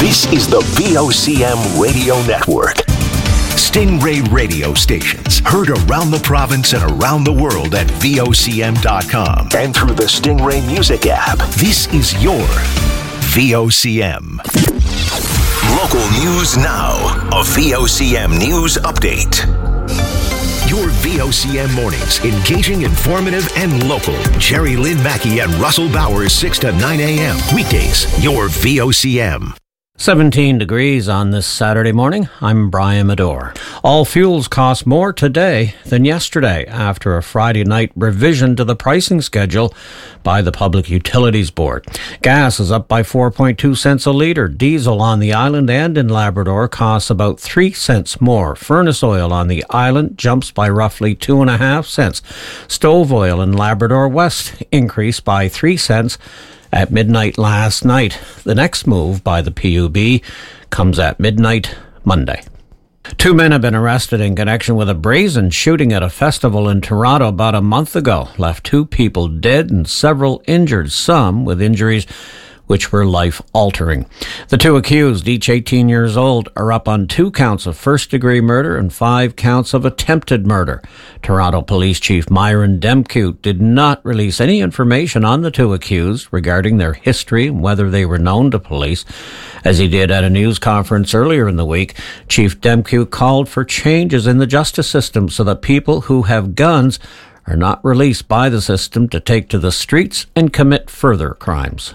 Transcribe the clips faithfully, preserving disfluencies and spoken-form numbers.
This is the V O C M Radio Network. Stingray radio stations heard around the province and around the world at V O C M dot com and through the Stingray Music app. This is your V O C M. Local news now. A V O C M News Update. Your V O C M mornings, engaging, informative, and local. Jerry Lynn Mackey and Russell Bowers, six to nine a.m. Weekdays, your V O C M. seventeen degrees on this Saturday morning. I'm Brian Medore. All fuels cost more today than yesterday after a Friday night revision to the pricing schedule by the Public Utilities Board. Gas is up by four point two cents a litre. Diesel on the island and in Labrador costs about three cents more. Furnace oil on the island jumps by roughly two and a half cents. Stove oil in Labrador West increased by three cents at midnight last night. The next move by the P U B comes at midnight Monday. Two men have been arrested in connection with a brazen shooting at a festival in Toronto about a month ago. Left two people dead and several injured, some with injuries which were life-altering. The two accused, each eighteen years old, are up on two counts of first-degree murder and five counts of attempted murder. Toronto Police Chief Myron Demcute did not release any information on the two accused regarding their history and whether they were known to police. As he did at a news conference earlier in the week, Chief Demcute called for changes in the justice system so that people who have guns are not released by the system to take to the streets and commit further crimes.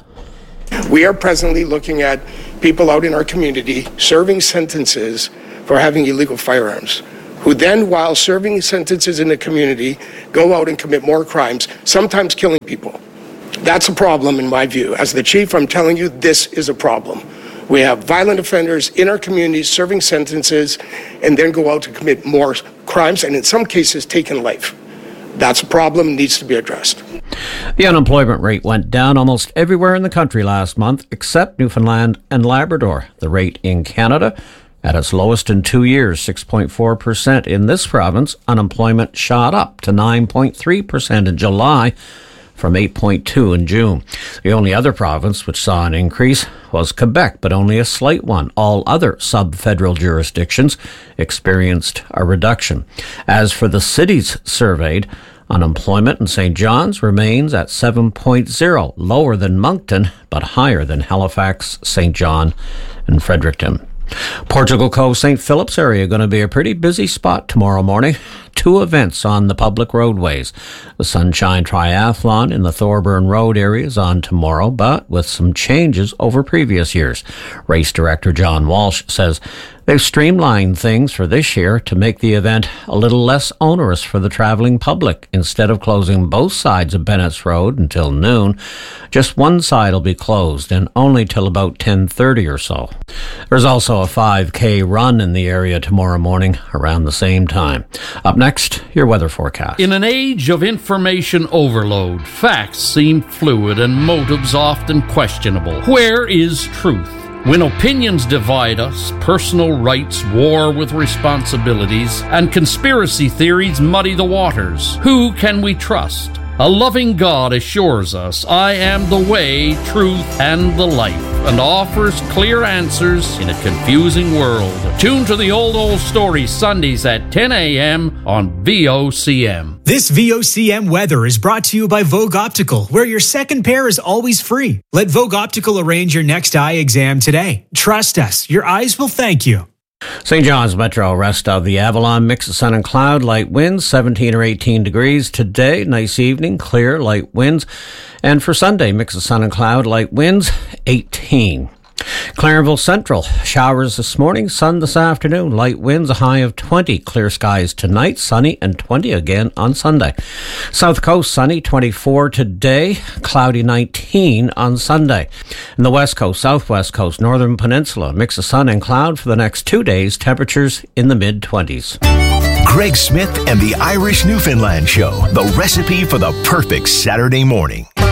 We are presently looking at people out in our community serving sentences for having illegal firearms, who then, while serving sentences in the community, go out and commit more crimes, sometimes killing people. That's a problem in my view. As the chief, I'm telling you, this is a problem. We have violent offenders in our communities serving sentences and then go out to commit more crimes and in some cases taking life. That's a problem, needs to be addressed. The unemployment rate went down almost everywhere in the country last month, except Newfoundland and Labrador. The rate in Canada, at its lowest in two years, six point four percent. In this province, unemployment shot up to nine point three percent in July from eight point two in June. The only other province which saw an increase was Quebec, but only a slight one. All other sub-federal jurisdictions experienced a reduction. As for the cities surveyed, unemployment in Saint John's remains at seven point zero, lower than Moncton, but higher than Halifax, Saint John, and Fredericton. Portugal Cove, Saint Philip's area going to be a pretty busy spot tomorrow morning. Two events on the public roadways. The Sunshine Triathlon in the Thorburn Road area is on tomorrow, but with some changes over previous years. Race director John Walsh says they've streamlined things for this year to make the event a little less onerous for the traveling public. Instead of closing both sides of Bennett's Road until noon, just one side will be closed and only till about ten thirty or so. There's also a five K run in the area tomorrow morning around the same time. Up next, your weather forecast. In an age of information overload, facts seem fluid and motives often questionable. Where is truth? When opinions divide us, personal rights war with responsibilities, and conspiracy theories muddy the waters, who can we trust? A loving God assures us, I am the way, truth, and the life, and offers clear answers in a confusing world. Tune to the Old Old Story Sundays at ten a.m. on V O C M. This V O C M weather is brought to you by Vogue Optical, where your second pair is always free. Let Vogue Optical arrange your next eye exam today. Trust us, your eyes will thank you. Saint John's Metro, rest of the Avalon, mix of sun and cloud, light winds, seventeen or eighteen degrees today. Nice evening, clear, light winds. And for Sunday, mix of sun and cloud, light winds, eighteen. Clarenville Central, showers this morning, sun this afternoon, light winds, a high of twenty. Clear skies tonight, sunny and twenty again on Sunday. South Coast, sunny, twenty-four today, cloudy nineteen on Sunday. And the West Coast, Southwest Coast, Northern Peninsula, mix of sun and cloud for the next two days, temperatures in the mid-twenties. Greg Smith and the Irish Newfoundland Show, the recipe for the perfect Saturday morning.